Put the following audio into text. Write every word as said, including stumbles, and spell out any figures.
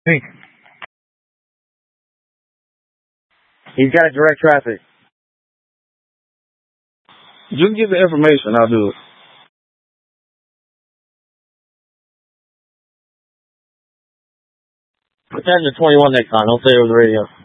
Hey, he's got a direct traffic. Just give the information. I'll do it. Pretend you're twenty-one next time. Don't say it over the radio.